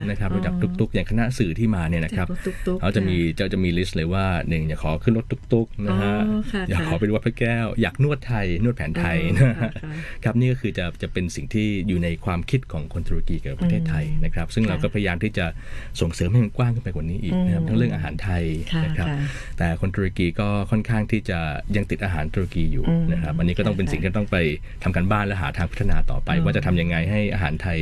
นะครับรู้จักตุ๊กๆอย่างคณะสื่อที่มาเนี่ยนะครับเขาจะมีลิสต์เลยว่าหนึ่งอยากขอขึ้นรถตุ๊กๆนะฮะอยากขอไปดูวัดพระแก้วอยากนวดไทยนวดแผนไทยนะครับนี่ก็คือจะเป็นสิ่งที่อยู่ในความคิดของคนตุรกีกับประเทศไทยนะครับซึ่งเราก็พยายามที่จะส่งเสริมให้มันกว้างขึ้นไปกว่านี้อีกนะครับทั้งเรื่องอาหารไทยนะครับแต่คนตุรกีก็ค่อนข้างที่จะยังติดอาหารตุรกีอยู่นะครับอันนี้ก็ต้องเป็นสิ่งที่ต้องไปทำการบ้านและหาทางพัฒนาต่อไปว่าจะทำยังไงให้อาหารไทย